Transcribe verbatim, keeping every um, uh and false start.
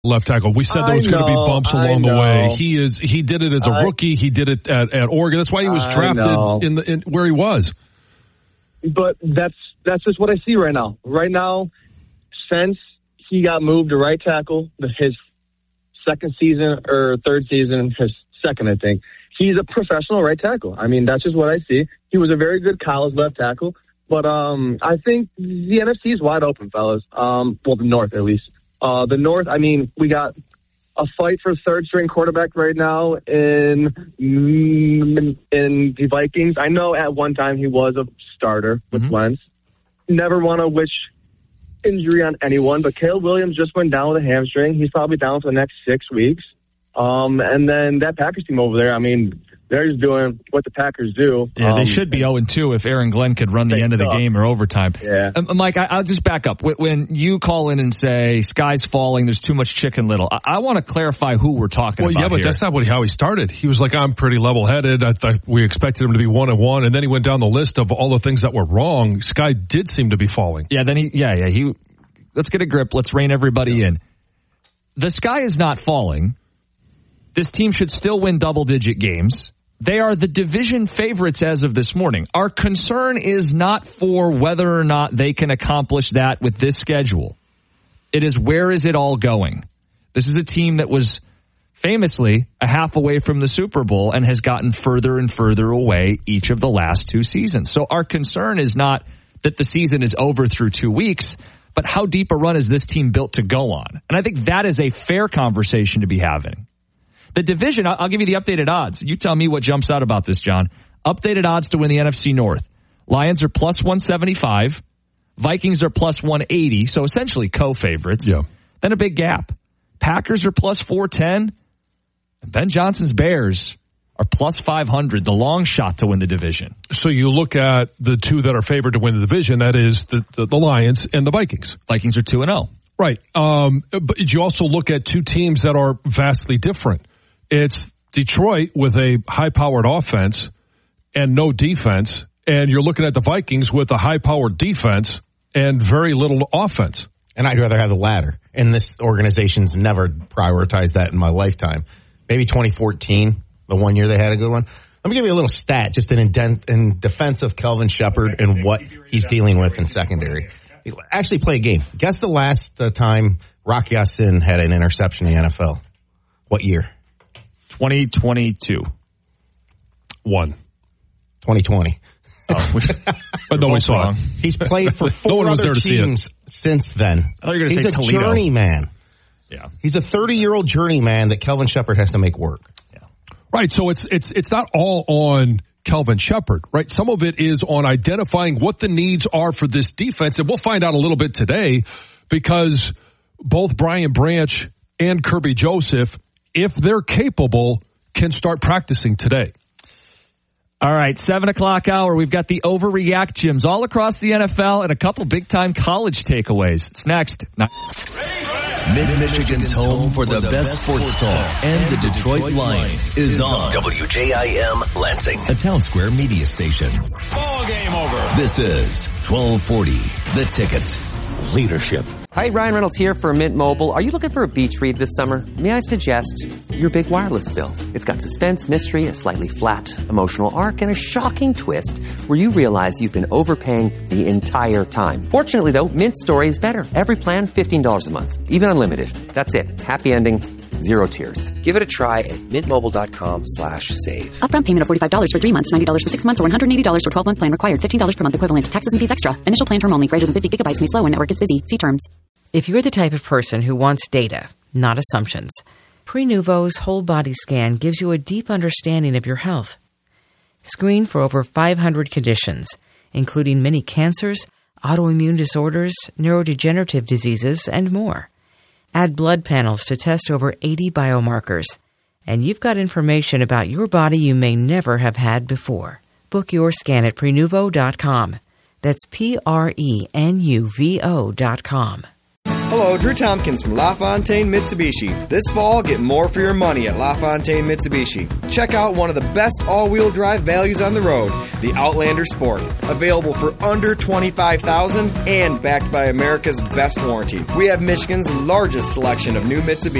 left tackle. We said there was going to be bumps along the way. He is. He did it as a I, rookie. He did it at, at Oregon. That's why he was drafted in the in where he was. But that's that's just what I see right now. Right now, since he got moved to right tackle, his second season or third season, his second, I think, he's a professional right tackle. I mean, that's just what I see. He was a very good college left tackle. But um, I think the N F C is wide open, fellas. Um, well, the North, at least. Uh, the North, I mean, we got a fight for third-string quarterback right now in in the Vikings. I know at one time he was a starter with mm-hmm. Wentz. Never want to wish injury on anyone, but Caleb Williams just went down with a hamstring. He's probably down for the next six weeks. Um, and then that Packers team over there, I mean, they're just doing what the Packers do. Yeah, um, they should be oh and two if Aaron Glenn could run the end of the game or overtime. Yeah. Um, Mike, I, I'll just back up. When you call in and say, sky's falling, there's too much Chicken Little, I, I want to clarify who we're talking well, about yeah, but here. That's not what, how he started. He was like, I'm pretty level-headed. I thought we expected him to be one and one, and then he went down the list of all the things that were wrong. Sky did seem to be falling. Yeah, then he, yeah, yeah, he, let's get a grip. Let's rein everybody yeah. in. The sky is not falling. This team should still win double-digit games. They are the division favorites as of this morning. Our concern is not for whether or not they can accomplish that with this schedule. It is where is it all going? This is a team that was famously a half away from the Super Bowl and has gotten further and further away each of the last two seasons. So our concern is not that the season is over through two weeks, but how deep a run is this team built to go on? And I think that is a fair conversation to be having. The division, I'll give you the updated odds. You tell me what jumps out about this, John. Updated odds to win the N F C North. Lions are plus one seventy-five. Vikings are plus one eighty, so essentially co-favorites. Yeah. Then a big gap. Packers are plus four ten. And Ben Johnson's Bears are plus five hundred, the long shot to win the division. So you look at the two that are favored to win the division, that is the, the, the Lions and the Vikings. Vikings are two and oh. Right. Um, but you also look at two teams that are vastly different. It's Detroit with a high-powered offense and no defense, and you're looking at the Vikings with a high-powered defense and very little offense. And I'd rather have the latter. And this organization's never prioritized that in my lifetime. Maybe twenty fourteen, the one year they had a good one. Let me give you a little stat just in, indent, in defense of Kelvin Shepherd and what he's dealing with in secondary. Actually play a game. Guess the last uh, time Rock Ya-Sin had an interception in the N F L. What year? twenty twenty-two. One. twenty twenty. Oh, but no, we saw it. He's played for four no one was other there to teams see it. since then. I thought you were going to He's say a Toledo. journeyman. Yeah. He's a thirty-year-old journeyman that Kelvin Shepherd has to make work. Yeah. Right, so it's it's it's not all on Kelvin Shepherd, right? Some of it is on identifying what the needs are for this defense, and we'll find out a little bit today because both Brian Branch and Kirby Joseph, if they're capable, can start practicing today. All right, seven o'clock hour. We've got the Overreact gyms all across the N F L and a couple big-time college takeaways. It's next. Mid-Michigan's home for the best sports talk and the Detroit Lions is on W J I M Lansing, a Town Square media station. Ball game over. This is twelve forty, The Ticket. Leadership. Hi, Ryan Reynolds here for Mint Mobile. Are you looking for a beach read this summer? May I suggest your big wireless bill? It's got suspense, mystery, a slightly flat, emotional arc, and a shocking twist where you realize you've been overpaying the entire time. Fortunately, though, Mint's story is better. Every plan, fifteen dollars a month. Even unlimited. That's it. Happy ending. Zero tears. Give it a try at mintmobile.com slash save. Upfront payment of forty-five dollars for three months, ninety dollars for six months, or one hundred eighty dollars for twelve-month plan required. fifteen dollars per month equivalent. Taxes and fees extra. Initial plan term only. Greater than fifty gigabytes may slow when network is busy. See terms. If you're the type of person who wants data, not assumptions, Prenuvo's whole body scan gives you a deep understanding of your health. Screen for over five hundred conditions, including many cancers, autoimmune disorders, neurodegenerative diseases, and more. Add blood panels to test over eighty biomarkers. And you've got information about your body you may never have had before. Book your scan at Prenuvo dot com. That's P R E N U V O dot com. Hello, Drew Tompkins from LaFontaine Mitsubishi. This fall, get more for your money at LaFontaine Mitsubishi. Check out one of the best all-wheel drive values on the road, the Outlander Sport. Available for under twenty-five thousand dollars and backed by America's best warranty. We have Michigan's largest selection of new Mitsubishi.